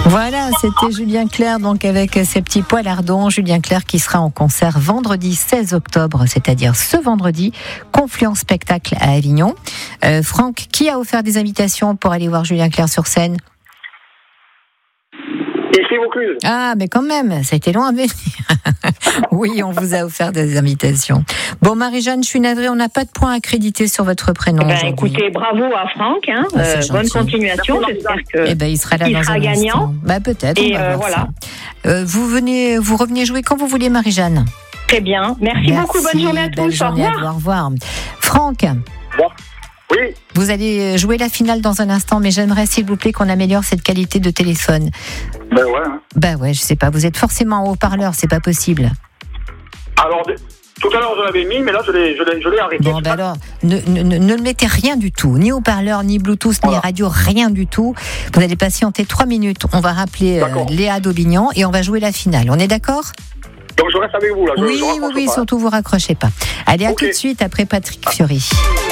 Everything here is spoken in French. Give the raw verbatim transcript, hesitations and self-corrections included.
Voilà, c'était Julien Clerc, donc avec ses petits poilardons. Julien Clerc qui sera en concert vendredi seize octobre, c'est-à-dire ce vendredi, Confluence Spectacle à Avignon. Euh, Franck, qui a offert des invitations pour aller voir Julien Clerc sur scène ? Ici Vaucluse. Ah, mais quand même, ça a été loin à venir. Oui, on vous a offert des invitations. Bon, Marie-Jeanne, je suis navrée, on n'a pas de points accrédités sur votre prénom. Ben, aujourd'hui. écoutez, bravo à Franck. Hein. Ah, euh, bonne continuation. J'espère que eh ben, il sera là il dans sera un gagnant. instant. Bah, peut-être. Et on va euh, voir voilà. ça. Euh, vous venez, vous revenez jouer quand vous voulez, Marie-Jeanne. Très bien. Merci, Merci beaucoup. Bonne journée à belle tous. Journée Au à revoir. vous, au revoir. Franck. Bon. Oui. Vous allez jouer la finale dans un instant, mais j'aimerais, s'il vous plaît, qu'on améliore cette qualité de téléphone. Ben ouais. Hein. Bah ouais, je sais pas. Vous êtes forcément en haut-parleur, c'est pas possible. Alors, tout à l'heure, je l'avais mis, mais là, je l'ai, je l'ai, je l'ai arrêté. Bon, ben alors, ne, ne, ne le mettez rien du tout, ni haut-parleur, ni Bluetooth, Voilà. ni radio, rien du tout. Vous allez patienter trois minutes. On va rappeler euh, Léa d'Aubignan et on va jouer la finale. On est d'accord ? Donc, je reste avec vous, là. Je, Oui, je oui, oui, pas, surtout vous raccrochez pas. Allez, à Ok. tout de suite après Patrick Fiori.